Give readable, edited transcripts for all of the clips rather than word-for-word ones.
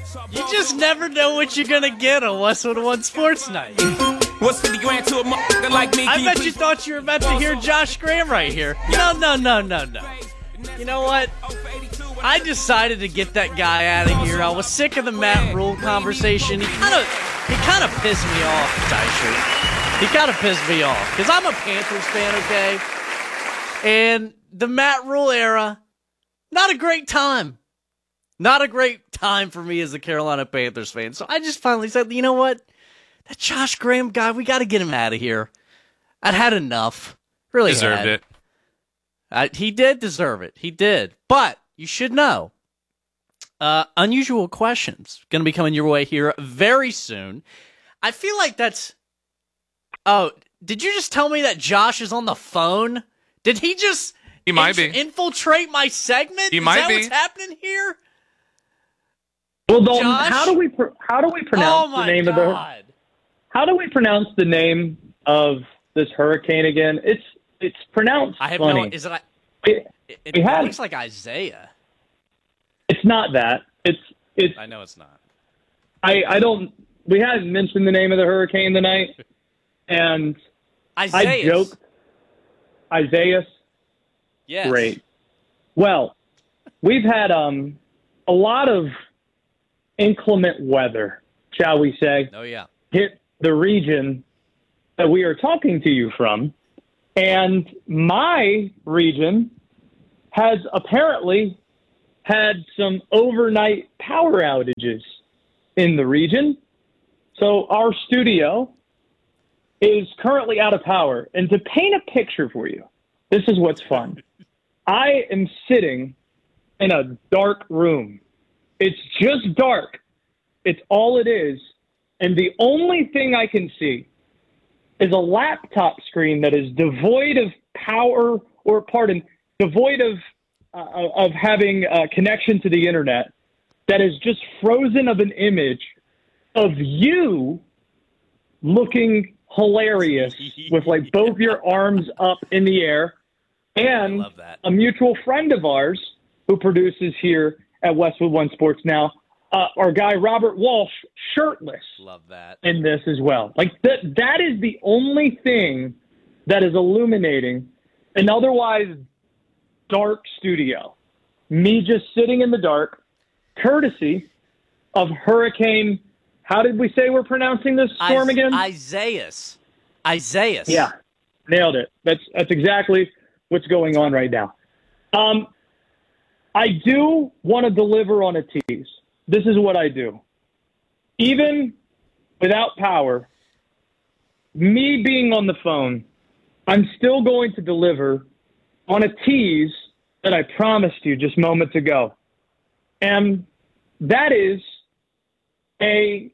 You just never know what you're going to get on Westwood One Sports Night. What's 50 grand to a motherfucker like me? I bet you thought you were about to hear Josh Graham right here. No. You know what? I decided to get that guy out of here. I was sick of the Matt Rule conversation. He kind of pissed me off, Tysher. He kind of pissed me off because I'm a Panthers fan, okay? And the Matt Rule era, not a great time. Not a great time for me as a Carolina Panthers fan. So I just finally said, you know what? That Josh Graham guy, we got to get him out of here. I'd had enough. Really deserved it. He did deserve it. He did. But you should know, unusual questions going to be coming your way here very soon. I feel like that's... Oh, did you just tell me that Josh is on the phone? Did he just he might be infiltrate my segment? He might be. What's happening here? Well, Dalton, Josh? how do we pronounce the name of the? How do we pronounce the name of this hurricane again? It's pronounced I have funny. no. Is it? It looks like Isaiah. It's not that. It's. I know it's not. I don't. We hadn't mentioned the name of the hurricane tonight, and Isaiah. I joked. Isaiah. Yes. Great. Well, we've had a lot of inclement weather, shall we say? Oh yeah. Hit the region that we are talking to you from, and my region has apparently had some overnight power outages in the region. So our studio is currently out of power. And to paint a picture for you, this is what's fun. I am sitting in a dark room. It's just dark. It's all it is. And the only thing I can see is a laptop screen that is devoid of power, or devoid of having a connection to the internet, that is just frozen of an image of you looking hilarious with like both your arms up in the air, and a mutual friend of ours who produces here at Westwood One Sports now, our guy Robert Walsh, shirtless. Love that. In this as well. Like that is the only thing that is illuminating an otherwise dark studio. Me just sitting in the dark, courtesy of Hurricane. How did we say we're pronouncing this storm again? Isaiah. Yeah, nailed it. That's exactly what's going on right now. I do want to deliver on a tease. This is what I do. Even without power, me being on the phone, I'm still going to deliver on a tease that I promised you just moments ago. And that is a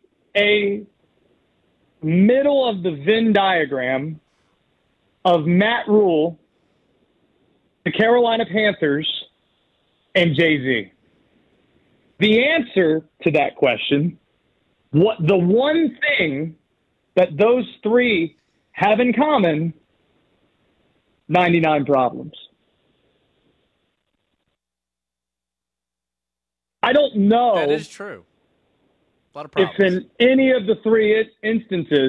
middle of the Venn diagram of Matt Rule, the Carolina Panthers, and Jay-Z. The answer to that question, the one thing that those three have in common, 99 problems. I don't know. That is true. A lot of problems. If in any of the three instances,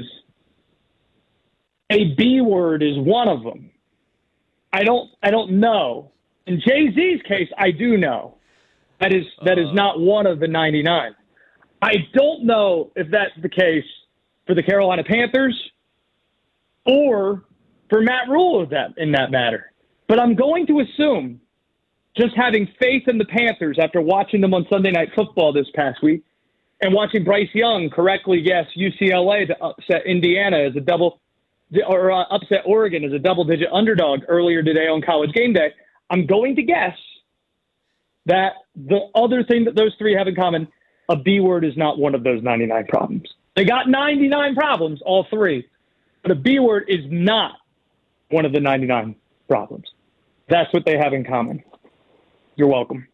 a B word is one of them. I don't know. In Jay-Z's case, I do know. That is not one of the 99. I don't know if that's the case for the Carolina Panthers or for Matt Rule in that matter. But I'm going to assume, just having faith in the Panthers after watching them on Sunday Night Football this past week and watching Bryce Young correctly guess UCLA to upset Indiana as upset Oregon as a double-digit underdog earlier today on College Game Day, I'm going to guess that the other thing that those three have in common, a B word is not one of those 99 problems. They got 99 problems, all three, but a B word is not one of the 99 problems. That's what they have in common. You're welcome.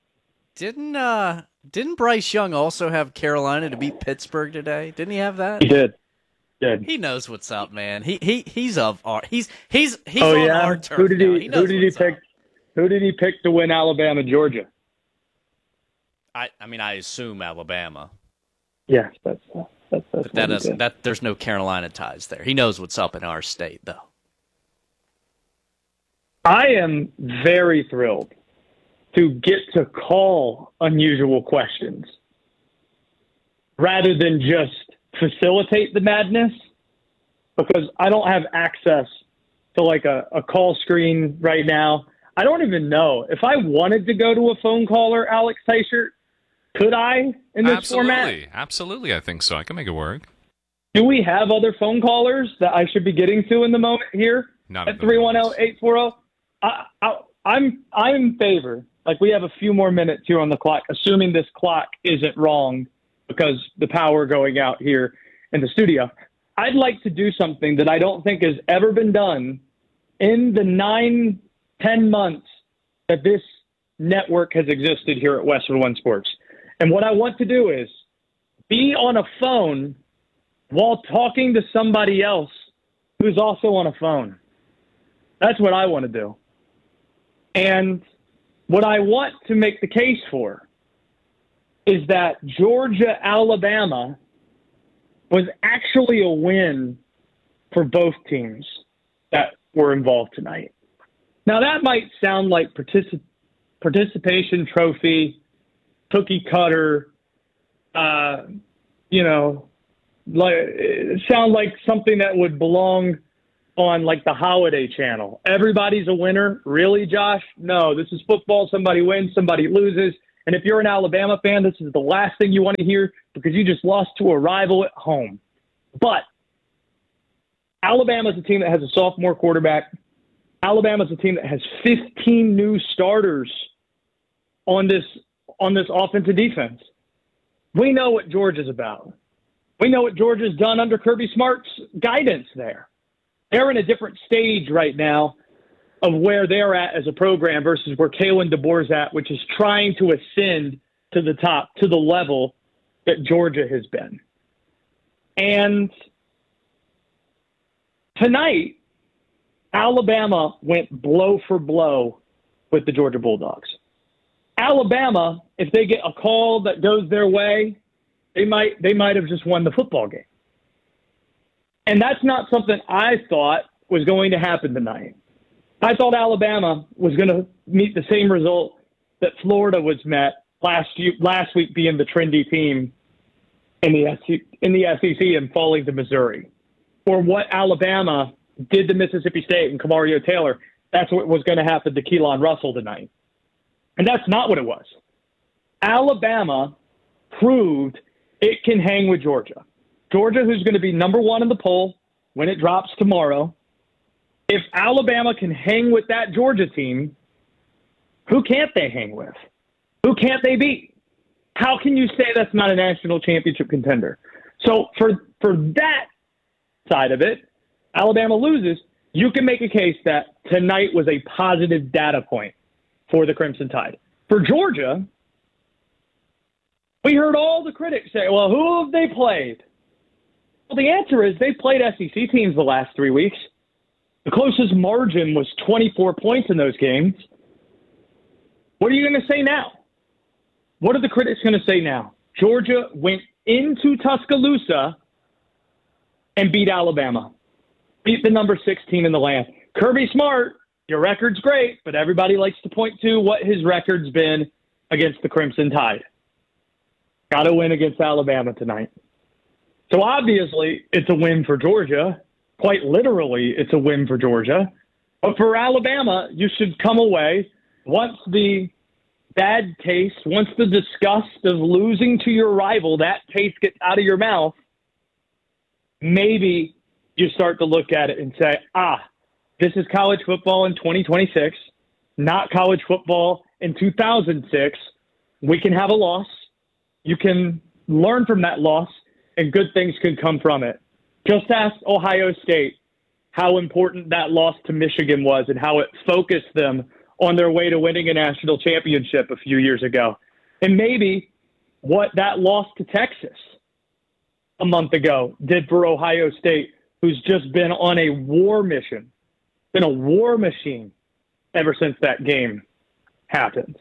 Didn't Bryce Young also have Carolina to beat Pittsburgh today? Didn't he have that? He did. He knows what's up, man. He's on our turf. Who did he pick to win Alabama, Georgia? I mean, I assume Alabama. Yes, that's But what that he doesn't. did. That there's no Carolina ties there. He knows what's up in our state, though. I am very thrilled to get to call unusual questions rather than just facilitate the madness, because I don't have access to like a call screen right now. I don't even know if I wanted to go to a phone caller, Alex Teichert, could I in this format? Absolutely, I think so. I can make it work. Do we have other phone callers that I should be getting to in the moment here? Not At at the moment. 310-840? I'm in favor. Like, we have a few more minutes here on the clock, assuming this clock isn't wrong because the power going out here in the studio. I'd like to do something that I don't think has ever been done in the 9-10 months that this network has existed here at Westwood One Sports. And what I want to do is be on a phone while talking to somebody else who's also on a phone. That's what I want to do. And what I want to make the case for is that Georgia-Alabama was actually a win for both teams that were involved tonight. Now, that might sound like participation trophy, cookie cutter, sound like something that would belong on like the Holiday Channel. Everybody's a winner. Really, Josh? No, this is football. Somebody wins, somebody loses. And if you're an Alabama fan, this is the last thing you want to hear because you just lost to a rival at home. But Alabama's a team that has a sophomore quarterback. Alabama's a team that has 15 new starters on this offensive defense. We know what Georgia's about. We know what Georgia's done under Kirby Smart's guidance there. They're in a different stage right now of where they're at as a program versus where Kalen DeBoer's at, which is trying to ascend to the top, to the level that Georgia has been. And tonight, Alabama went blow for blow with the Georgia Bulldogs. Alabama, if they get a call that goes their way, they might have just won the football game. And that's not something I thought was going to happen tonight. I thought Alabama was going to meet the same result that Florida was met last week, being the trendy team in the SEC and falling to Missouri. Or what Alabama did to Mississippi State and Kamario Taylor. That's what was going to happen to Keelan Russell tonight. And that's not what it was. Alabama proved it can hang with Georgia. Georgia, who's going to be number one in the poll when it drops tomorrow. If Alabama can hang with that Georgia team, who can't they hang with? Who can't they beat? How can you say that's not a national championship contender? So for that side of it, Alabama loses, you can make a case that tonight was a positive data point for the Crimson Tide. For Georgia, we heard all the critics say, well, who have they played? Well, the answer is they played SEC teams the last 3 weeks. The closest margin was 24 points in those games. What are you going to say now? What are the critics going to say now? Georgia went into Tuscaloosa and beat Alabama. Beat the number 16 in the land. Kirby Smart, your record's great, but everybody likes to point to what his record's been against the Crimson Tide. Got to win against Alabama tonight. So obviously, it's a win for Georgia. Quite literally, it's a win for Georgia. But for Alabama, you should come away once the bad taste, once the disgust of losing to your rival, that taste gets out of your mouth, maybe you start to look at it and say, this is college football in 2026, not college football in 2006. We can have a loss. You can learn from that loss, and good things can come from it. Just ask Ohio State how important that loss to Michigan was and how it focused them on their way to winning a national championship a few years ago. And maybe what that loss to Texas a month ago did for Ohio State, who's just been on a war mission, been a war machine ever since that game happened.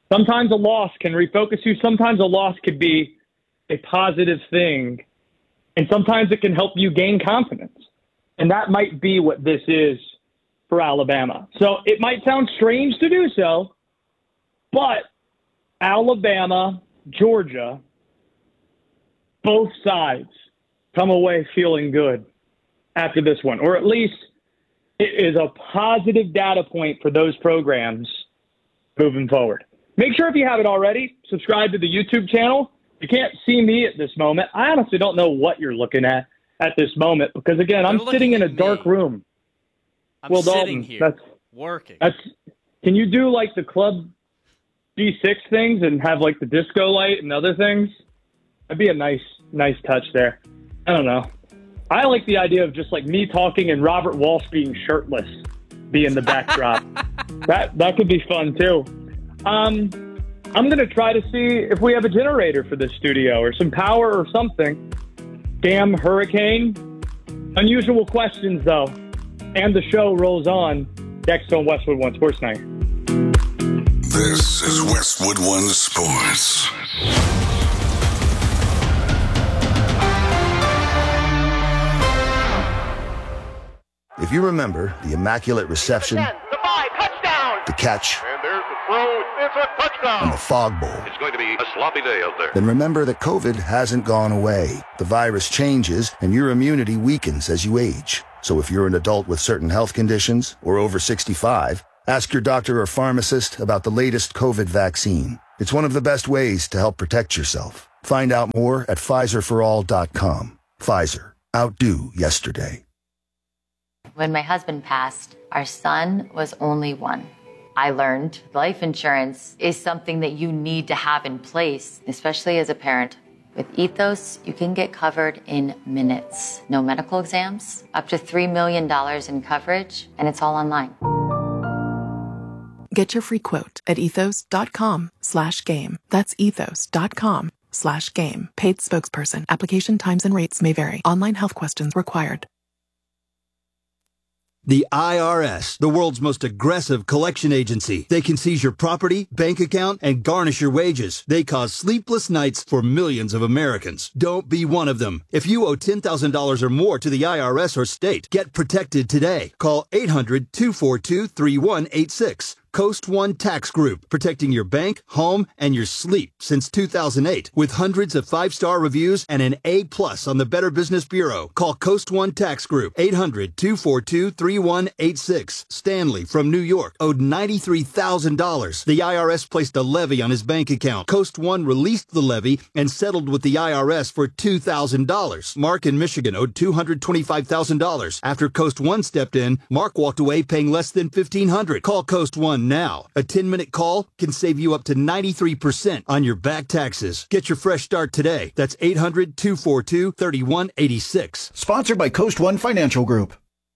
Sometimes a loss can refocus you. Sometimes a loss could be a positive thing. And sometimes it can help you gain confidence. And that might be what this is for Alabama. So it might sound strange to do so, but Alabama, Georgia, both sides come away feeling good after this one, or at least it is a positive data point for those programs moving forward. Make sure if you haven't already, subscribe to the YouTube channel. You can't see me at this moment. I honestly don't know what you're looking at this moment because, again, I'm sitting in a dark room. I'm sitting here working. Can you do like the Club G6 things and have like the disco light and other things? That'd be a nice touch there. I don't know. I like the idea of just like me talking and Robert Walsh being shirtless being the backdrop. that could be fun too. I'm going to try to see if we have a generator for this studio or some power or something. Damn hurricane. Unusual questions though. And the show rolls on next on Westwood One Sports Night. This is Westwood One Sports. If you remember the Immaculate Reception, the catch, And there's the throw. It's a touchdown. and the Fog Bowl, It's going to be a sloppy day out there. then remember that COVID hasn't gone away. The virus changes and your immunity weakens as you age. So if you're an adult with certain health conditions or over 65, ask your doctor or pharmacist about the latest COVID vaccine. It's one of the best ways to help protect yourself. Find out more at PfizerForAll.com. Pfizer. Outdo yesterday. When my husband passed, our son was only one. I learned life insurance is something that you need to have in place, especially as a parent. With Ethos, you can get covered in minutes. No medical exams, up to $3 million in coverage, and it's all online. Get your free quote at ethos.com/game. That's ethos.com/game. Paid spokesperson. Application times and rates may vary. Online health questions required. The IRS, the world's most aggressive collection agency. They can seize your property, bank account, and garnish your wages. They cause sleepless nights for millions of Americans. Don't be one of them. If you owe $10,000 or more to the IRS or state, get protected today. Call 800-242-3186. Coast One Tax Group, protecting your bank, home, and your sleep since 2008. With hundreds of 5-star reviews and an A+ on the Better Business Bureau. Call Coast One Tax Group, 800-242-3186. Stanley from New York owed $93,000. The IRS placed a levy on his bank account. Coast One released the levy and settled with the IRS for $2,000. Mark in Michigan owed $225,000. After Coast One stepped in, Mark walked away paying less than $1,500. Call Coast One now. A 10-minute call can save you up to 93% on your back taxes. Get your fresh start today. That's 800-242-3186. Sponsored by Coast One Financial Group.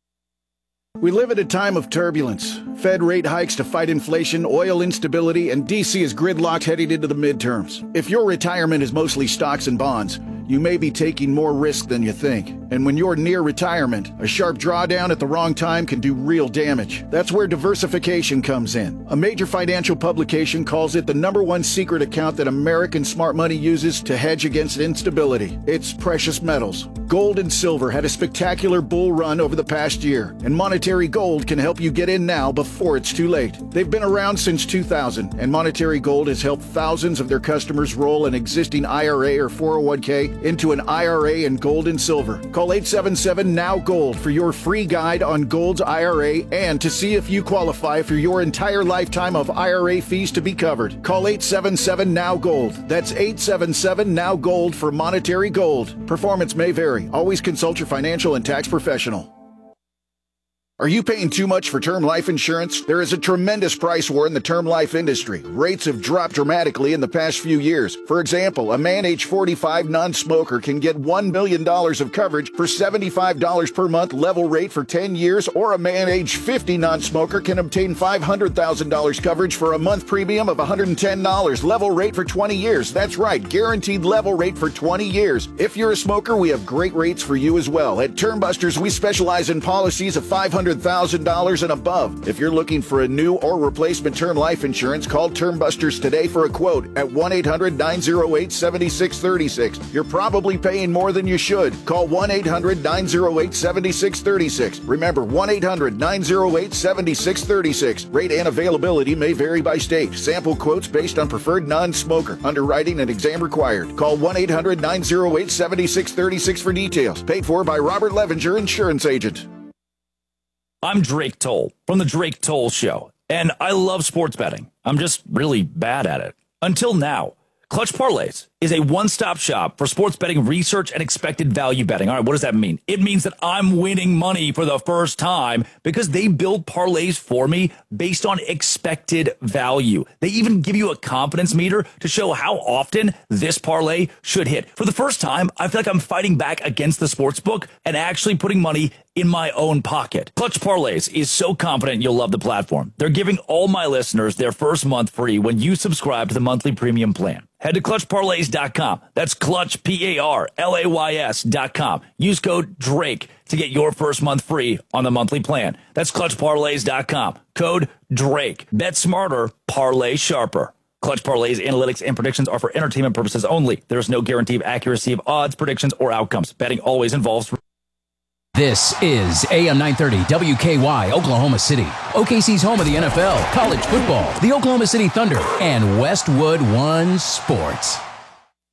We live at a time of turbulence. Fed rate hikes to fight inflation, oil instability, and D.C. is gridlocked heading into the midterms. If your retirement is mostly stocks and bonds, you may be taking more risk than you think. And when you're near retirement, a sharp drawdown at the wrong time can do real damage. That's where diversification comes in. A major financial publication calls it the #1 secret account that American smart money uses to hedge against instability. It's precious metals. Gold and silver had a spectacular bull run over the past year, and Monetary Gold can help you get in now before it's too late. They've been around since 2000, and Monetary Gold has helped thousands of their customers roll an existing IRA or 401k into an IRA in gold and silver. Call 877-NOW-GOLD for your free guide on Gold's IRA and to see if you qualify for your entire lifetime of IRA fees to be covered. Call 877-NOW-GOLD. That's 877-NOW-GOLD for Monetary Gold. Performance may vary. Always consult your financial and tax professional. Are you paying too much for term life insurance? There is a tremendous price war in the term life industry. Rates have dropped dramatically in the past few years. For example, a man age 45 non-smoker can get $1 million of coverage for $75 per month level rate for 10 years, or a man age 50 non-smoker can obtain $500,000 coverage for a month premium of $110 level rate for 20 years. That's right, guaranteed level rate for 20 years. If you're a smoker, we have great rates for you as well. At Term Busters, we specialize in policies of $500 $100,000 and above. If you're looking for a new or replacement term life insurance, call Term Busters today for a quote at 1-800-908-7636. You're probably paying more than you should. Call 1-800-908-7636. Remember, 1-800-908-7636. Rate and availability may vary by state. Sample quotes based on preferred non-smoker. Underwriting and exam required. Call 1-800-908-7636 for details. Paid for by Robert Levenger, Insurance Agent. I'm Drake Toll from The Drake Toll Show, and I love sports betting. I'm just really bad at it. Until now. Clutch Parlays is a one-stop shop for sports betting research and expected value betting. All right, what does that mean? It means that I'm winning money for the first time because they build parlays for me based on expected value. They even give you a confidence meter to show how often this parlay should hit. For the first time, I feel like I'm fighting back against the sports book and actually putting money in my own pocket. Clutch Parlays is so confident you'll love the platform. They're giving all my listeners their first month free when you subscribe to the monthly premium plan. Head to ClutchParlays.com. That's Clutch, PARLAYS.com. Use code DRAKE to get your first month free on the monthly plan. That's ClutchParlays.com. Code DRAKE. Bet smarter, parlay sharper. Clutch Parlays analytics and predictions are for entertainment purposes only. There is no guarantee of accuracy of odds, predictions, or outcomes. Betting always involves... This is AM 930 WKY, Oklahoma City. OKC's home of the NFL, college football, the Oklahoma City Thunder, and Westwood One Sports.